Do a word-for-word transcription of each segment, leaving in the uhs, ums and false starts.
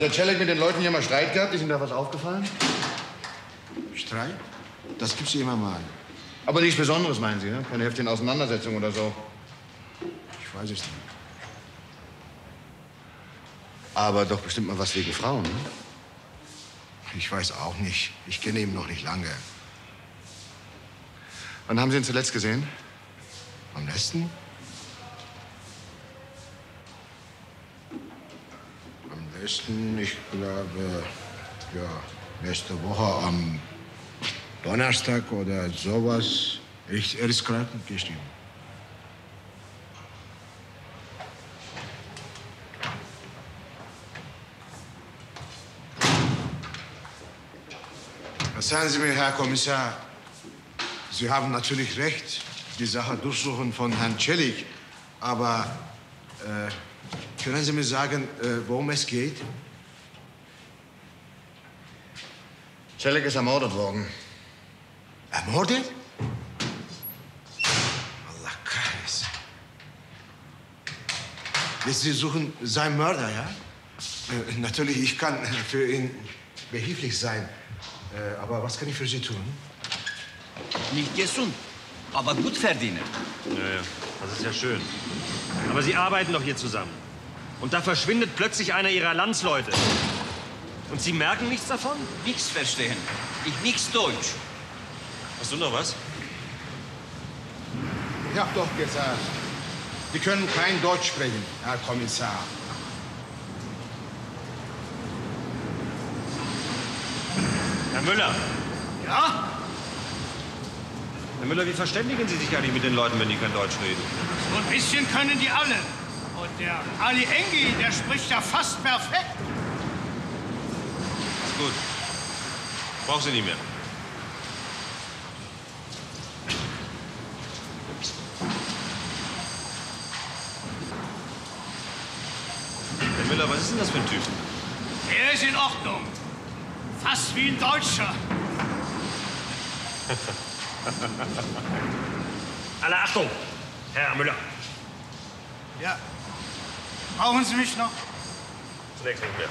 Hat Celik mit den Leuten hier mal Streit gehabt? Ist Ihnen da was aufgefallen? Streit? Das gibt's immer mal. Aber nichts Besonderes, meinen Sie, ne? Keine heftigen Auseinandersetzungen oder so? Ich weiß es nicht. Aber doch bestimmt mal was wegen Frauen, ne? Ich weiß auch nicht. Ich kenne ihn noch nicht lange. Wann haben Sie ihn zuletzt gesehen? Am letzten? Am letzten, ich glaube, ja, letzte Woche am Donnerstag oder sowas. Ich, er ist gerade gestiegen. Sagen Sie mir, Herr Kommissar, Sie haben natürlich recht, die Sache durchsuchen von Herrn Celik. Aber äh, können Sie mir sagen, äh, worum es geht? Celik ist ermordet worden. Ermordet? Allah Kreis. Sie suchen seinen Mörder, ja? Äh, natürlich, ich kann für ihn behilflich sein. Äh, aber was kann ich für Sie tun? Nicht gesund, aber gut verdienen. Ja, ja, das ist ja schön. Aber Sie arbeiten doch hier zusammen. Und da verschwindet plötzlich einer Ihrer Landsleute. Und Sie merken nichts davon? Nichts verstehen. Ich nichts Deutsch. Hast du noch was? Ich hab doch gesagt, Sie können kein Deutsch sprechen, Herr Kommissar. Herr Müller! Ja? Herr Müller, wie verständigen Sie sich eigentlich mit den Leuten, wenn die kein Deutsch reden? So ein bisschen können die alle. Und der Ali Engi, der spricht ja fast perfekt. Ist gut. Brauch Sie nicht mehr. Herr Müller, was ist denn das für ein Typ? Er ist in Ordnung. Fast wie ein Deutscher. Alle Achtung! Herr Müller. Ja. Brauchen Sie mich noch? Zunächst nicht mehr.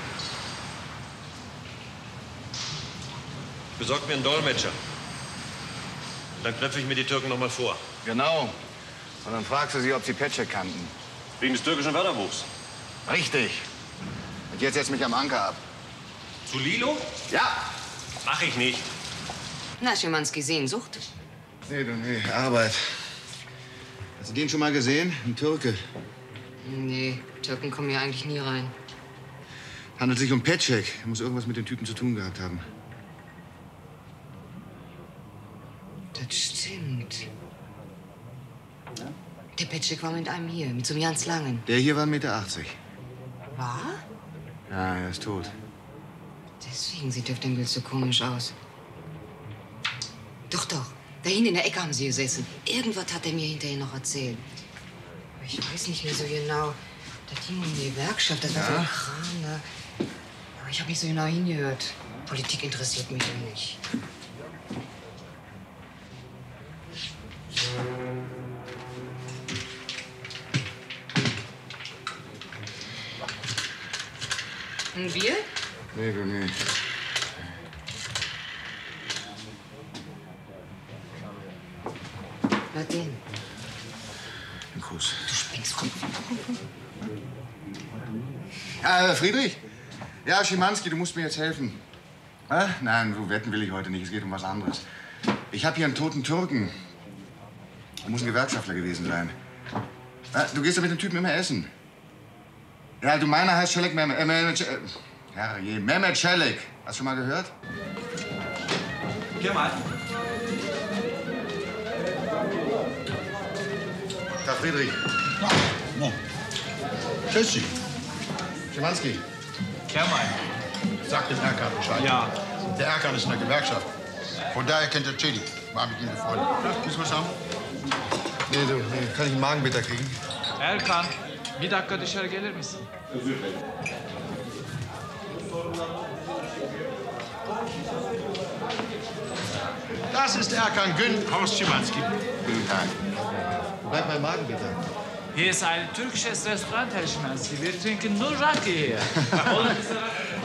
Besorgt mir einen Dolmetscher. Dann knöpfe ich mir die Türken noch mal vor. Genau. Und dann fragst du sie, ob sie Petschek kannten. Wegen des türkischen Wörterbuchs. Richtig. Und jetzt setz mich am Anker ab. Zu Lilo? Ja. Mach ich nicht. Na, Schimanski, Sehnsucht? Nee, du, nee, Arbeit. Hast du den schon mal gesehen? Ein Türke. Nee, Türken kommen hier eigentlich nie rein. Handelt sich um Petschek. Er muss irgendwas mit den Typen zu tun gehabt haben. Das stimmt. Der Petschek war mit einem hier, mit so einem ganz langen. Der hier war ein Meter achtzig. War? Ja, er ist tot. Deswegen sieht der Bild so komisch aus. Doch, doch. Da hinten in der Ecke haben sie gesessen. Irgendwas hat er mir hinterher noch erzählt. Aber ich weiß nicht mehr so genau. Das ging um die Gewerkschaft, das war so ein Kram, ne? Aber ich habe nicht so genau hingehört. Politik interessiert mich ja nicht. Ein Bier? Nee, du, nee. Na denn? Ein Kuss. Du springst rum. Ja, Friedrich? Ja, Schimanski, du musst mir jetzt helfen. Hä? Nein, so wetten will ich heute nicht. Es geht um was anderes. Ich habe hier einen toten Türken. Er muss ein Gewerkschaftler gewesen sein. Ja, du gehst ja mit dem Typen immer essen. Ja, du, meiner heißt Celik Mehmet. Äh, Mehmet, äh, Herrje, Mehmet Celik. Hast du schon mal gehört? Geh mal. Da, Friedrich. No. Tschüssi. Schimanski. Kermal. Sag dem Erkan Bescheid. Ja. Der Erkan ist in der Gewerkschaft. Von daher kennt er Celik. War mit ihm befreundet. Müssen wir haben? Nee, du, nee. Kann ich einen Magenbitter kriegen? Erkan, bir dakika dışarı gelir misin? Das ist Erkan Gün aus Schimanski. Guten Tag. Bleib mein Magenbitter. Hier ist ein türkisches Restaurant, Herr Schimanski. Wir trinken nur Raki hier. Wollen Sie